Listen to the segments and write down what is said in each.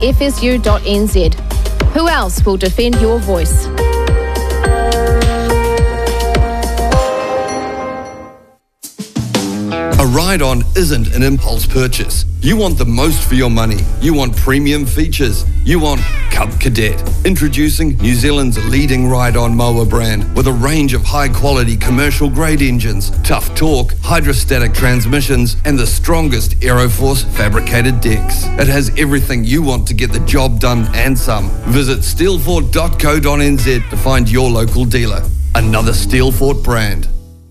fsu.nz. Who else will defend your voice? A ride-on isn't an impulse purchase. You want the most for your money. You want premium features. You want Cub Cadet. Introducing New Zealand's leading ride-on mower brand with a range of high-quality commercial-grade engines, tough torque, hydrostatic transmissions, and the strongest Aeroforce fabricated decks. It has everything you want to get the job done and some. Visit steelfort.co.nz to find your local dealer. Another Steelfort brand.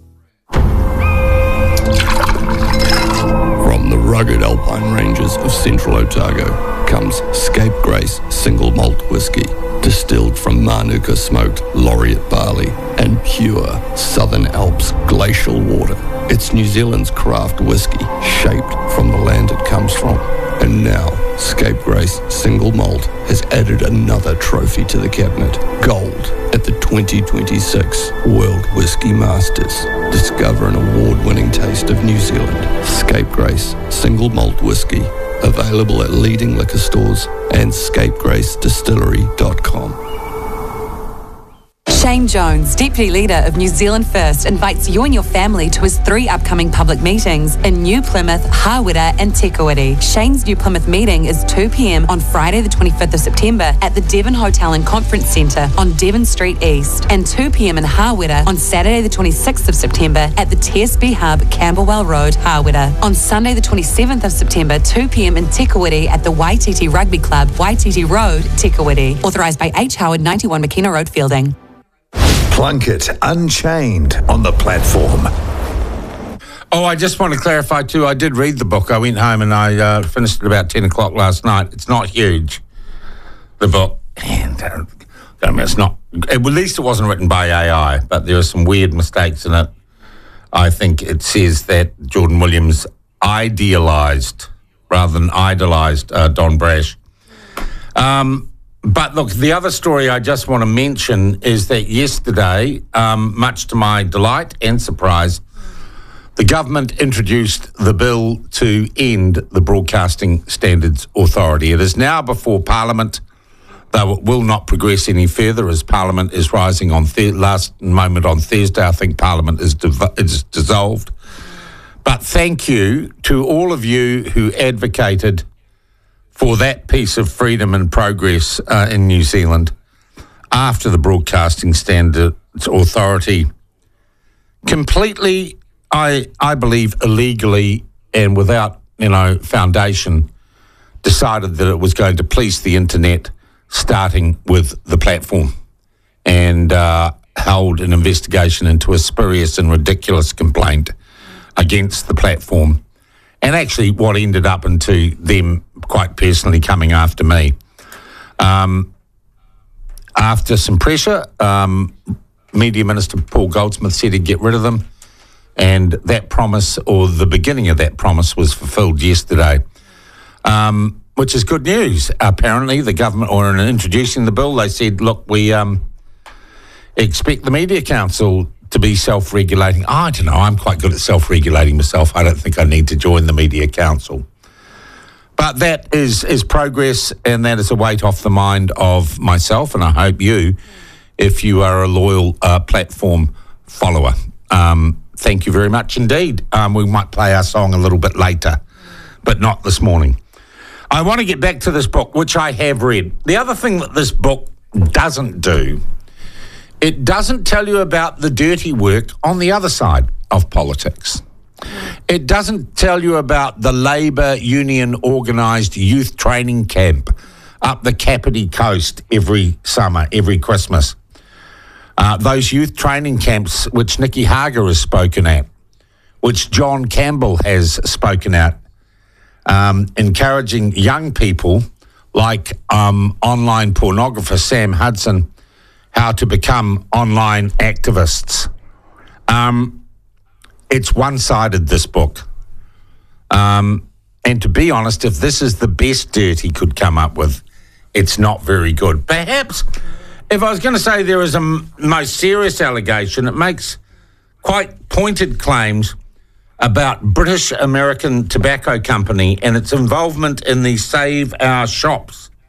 From the rugged alpine ranges of central Otago comes Scapegrace Single Malt Whisky, distilled from Manuka smoked laureate barley and pure Southern Alps glacial water. It's New Zealand's craft whisky, shaped from the land it comes from. And now, Scapegrace Single Malt has added another trophy to the cabinet, gold at the 2026 World Whisky Masters. Discover an award-winning taste of New Zealand. Scapegrace Single Malt Whisky, available at leading liquor stores and scapegracedistillery.com. Shane Jones, Deputy Leader of New Zealand First, invites you and your family to his 3 upcoming public meetings in New Plymouth, Hawera and Tekawiti. Shane's New Plymouth meeting is 2 p.m. on Friday the 25th of September at the Devon Hotel and Conference Centre on Devon Street East, and 2 p.m. in Hawera on Saturday the 26th of September at the TSB Hub, Camberwell Road, Hawera. On Sunday the 27th of September, 2 p.m. in Tekawiti at the Waititi Rugby Club, Waititi Road, Tekawiti. Authorised by H. Howard, 91 McKenna Road, Fielding. Plunkett Unchained on the platform. Oh, I just want to clarify too, I did read the book. I went home and I finished at about 10 o'clock last night. It's not huge, the book. And I mean, it's not, at least it wasn't written by AI, but there are some weird mistakes in it. I think it says that Jordan Williams idealised rather than idolised Don Brash. But look, the other story I just want to mention is that yesterday, much to my delight and surprise, the government introduced the bill to end the Broadcasting Standards Authority. It is now before Parliament, though it will not progress any further as Parliament is rising on last moment on Thursday. I think Parliament is dissolved. But thank you to all of you who advocated for that piece of freedom and progress in New Zealand after the Broadcasting Standards Authority completely, I believe, illegally and without, foundation, decided that it was going to police the internet, starting with the platform, and held an investigation into a spurious and ridiculous complaint against the platform. And actually what ended up into them quite personally coming after me. After some pressure, Media Minister Paul Goldsmith said he'd get rid of them. And that promise, or the beginning of that promise, was fulfilled yesterday, which is good news. Apparently, the government, or in introducing the bill, they said, look, we expect the Media Council to be self-regulating. I don't know, I'm quite good at self-regulating myself. I don't think I need to join the Media Council. But that is progress, and that is a weight off the mind of myself, and I hope you, if you are a loyal platform follower. Thank you very much indeed. We might play our song a little bit later, but not this morning. I want to get back to this book, which I have read. The other thing that this book doesn't do, it doesn't tell you about the dirty work on the other side of politics. It doesn't tell you about the Labour Union organised youth training camp up the Kapiti Coast every summer, every Christmas. Those youth training camps which Nikki Hager has spoken at, which John Campbell has spoken at, encouraging young people like online pornographer Sam Hudson how to become online activists. It's one-sided, this book. And to be honest, if this is the best dirt he could come up with, it's not very good. Perhaps, if I was going to say there is a most serious allegation, it makes quite pointed claims about British American Tobacco Company and its involvement in the Save Our Shops